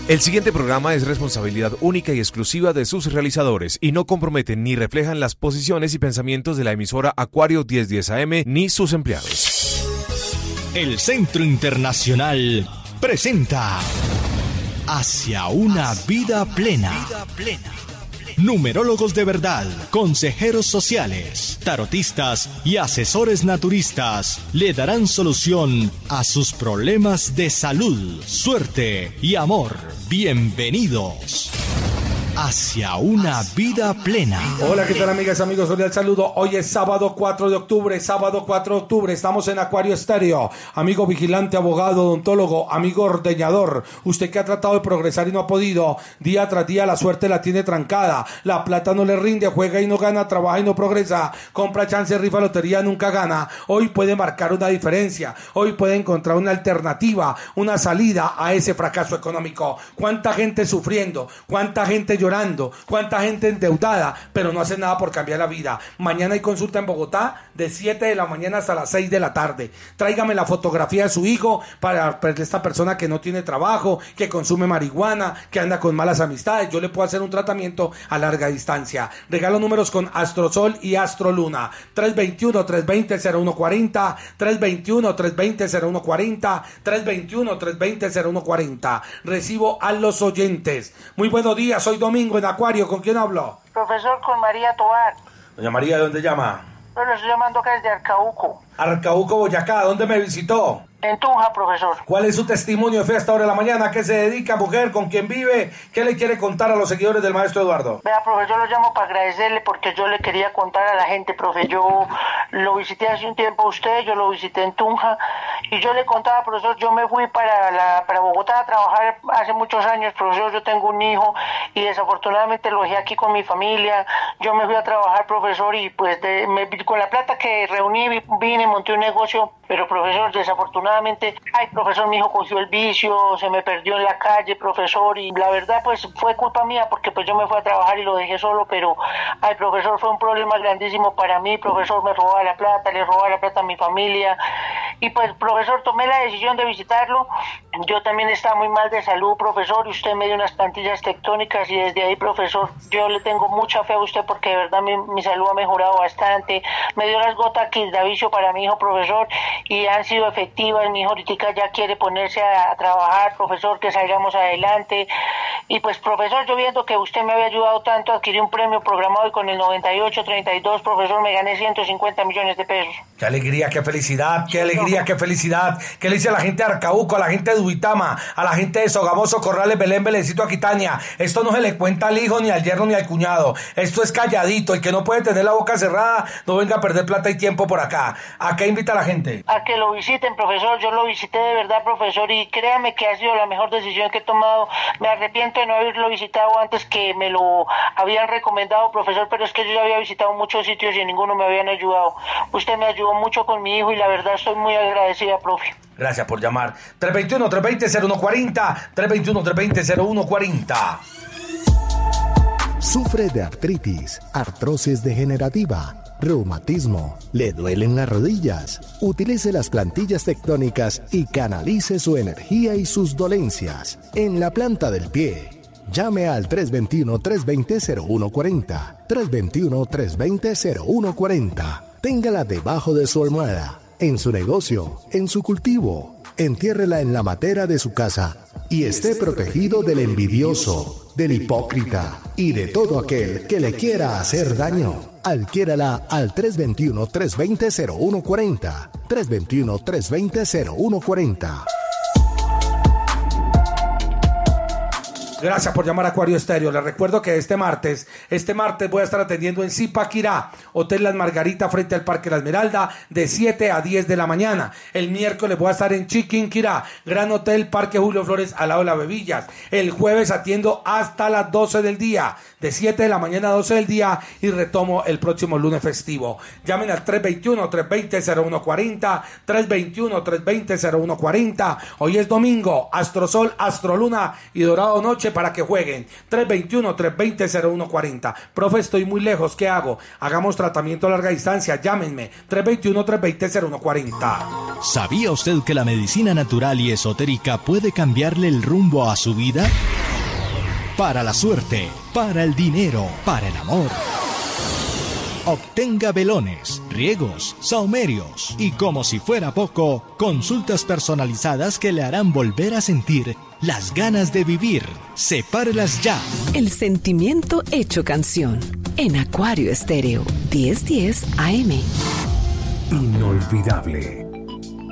El siguiente programa es responsabilidad única y exclusiva de sus realizadores y no comprometen ni reflejan las posiciones y pensamientos de la emisora Acuario 1010 AM ni sus empleados. El Centro Internacional presenta Hacia una vida plena. Numerólogos de verdad, consejeros sociales, tarotistas y asesores naturistas le darán solución a sus problemas de salud, suerte y amor. Bienvenidos hacia una vida plena. Hola, ¿qué tal, amigas, amigos? Cordial saludo. Hoy es sábado 4 de octubre, Estamos en Acuario Estéreo. Amigo vigilante, abogado, odontólogo, amigo ordeñador. Usted que ha tratado de progresar y no ha podido. Día tras día la suerte la tiene trancada. La plata no le rinde, juega y no gana, trabaja y no progresa. Compra chance, rifa, lotería, nunca gana. Hoy puede marcar una diferencia. Hoy puede encontrar una alternativa, una salida a ese fracaso económico. ¿Cuánta gente sufriendo? ¿Cuánta gente llorando? Cuánta gente endeudada, pero no hace nada por cambiar la vida. Mañana hay consulta en Bogotá de 7 de la mañana hasta las 6 de la tarde. Tráigame la fotografía de su hijo para esta persona que no tiene trabajo, que consume marihuana, que anda con malas amistades. Yo le puedo hacer un tratamiento a larga distancia. Regalo números con Astrosol y Astroluna. 321-320-0140, 321-320-0140, 321-320-0140. Recibo a los oyentes. Muy buenos días, soy Domingo en Acuario. ¿Con quién hablo? Profesor, con María Tobar. Doña María, ¿de dónde llama? Bueno, estoy llamando acá desde Arcauco. Arcauco, Boyacá. ¿Dónde me visitó? En Tunja, profesor. ¿Cuál es su testimonio de fe a esta hora de la mañana? ¿A qué se dedica, mujer? ¿Con quién vive? ¿Qué le quiere contar a los seguidores del maestro Eduardo? Vea, profe, yo lo llamo para agradecerle porque yo le quería contar a la gente, profe. Yo lo visité hace un tiempo a usted, yo lo visité en Tunja y yo le contaba, profesor, yo me fui para Bogotá a trabajar hace muchos años, profesor. Yo tengo un hijo y desafortunadamente lo dejé aquí con mi familia. Yo me fui a trabajar, profesor, y pues con la plata que reuní vine, monté un negocio, pero, profesor, desafortunadamente, profesor, mi hijo cogió el vicio, se me perdió en la calle, profesor, y la verdad, pues, fue culpa mía, porque pues yo me fui a trabajar y lo dejé solo, pero, profesor, fue un problema grandísimo para mí, profesor, me robaba la plata, le robaba la plata a mi familia, y pues, profesor, tomé la decisión de visitarlo. Yo también estaba muy mal de salud, profesor, y usted me dio unas plantillas tectónicas, y desde ahí, profesor, yo le tengo mucha fe a usted, porque de verdad mi salud ha mejorado bastante. Me dio las gotas Quildavicio para mi hijo, profesor, y han sido efectivas. Mi hijo ahorita ya quiere ponerse a trabajar, profesor, que salgamos adelante. Y pues, profesor, yo viendo que usted me había ayudado tanto, adquirí un premio programado y con el 9832, profesor, me gané 150 millones de pesos. ¡Qué alegría, qué felicidad, qué alegría, qué felicidad! ¿Qué le dice a la gente de Arcauco, a la gente de Duitama, a la gente de Sogamoso, Corrales, Belén, Belencito, Aquitania? Esto no se le cuenta al hijo, ni al yerno, ni al cuñado. Esto es calladito. El que no puede tener la boca cerrada, no venga a perder plata y tiempo por acá. ¿A qué invita a la gente? A que lo visiten, profesor. Yo lo visité de verdad, profesor, y créame que ha sido la mejor decisión que he tomado. Me arrepiento de no haberlo visitado antes, que me lo habían recomendado, profesor, pero es que yo ya había visitado muchos sitios y en ninguno me habían ayudado. Usted me ayudó mucho con mi hijo y la verdad estoy muy agradecida, profe. Gracias por llamar. 321-320-0140, 321-320-0140. Sufre de artritis, artrosis degenerativa, reumatismo, le duelen las rodillas. Utilice las plantillas tectónicas y canalice su energía y sus dolencias en la planta del pie. Llame al 321-320-0140, 321-320-0140. Téngala debajo de su almohada, en su negocio, en su cultivo. Entiérrela en la matera de su casa y esté protegido del envidioso, del hipócrita y de todo aquel que le quiera hacer daño. Adquiérala al 321-320-0140, 321-320-0140. Gracias por llamar a Acuario Estéreo. Les recuerdo que este martes voy a estar atendiendo en Zipaquirá, Hotel Las Margaritas frente al Parque La Esmeralda, de 7 a 10 de la mañana. El miércoles voy a estar en Chiquinquirá, Gran Hotel Parque Julio Flores, al lado de las Bebillas. El jueves atiendo hasta las 12 del día, de 7 de la mañana a 12 del día, y retomo el próximo lunes festivo. Llamen al 321-320-0140, 321-320-0140. Hoy es domingo, Astrosol, Astroluna y Dorado Noche para que jueguen. 321-320-0140. Profe, estoy muy lejos, ¿qué hago? Hagamos tratamiento a larga distancia, llámenme. 321-320-0140. ¿Sabía usted que la medicina natural y esotérica puede cambiarle el rumbo a su vida? para la suerte, para el dinero, para el amor. Obtenga velones, riegos, sahumerios y, como si fuera poco, consultas personalizadas que le harán volver a sentir las ganas de vivir. Sepárelas ya. El sentimiento hecho canción. En Acuario Estéreo, 1010 AM. Inolvidable.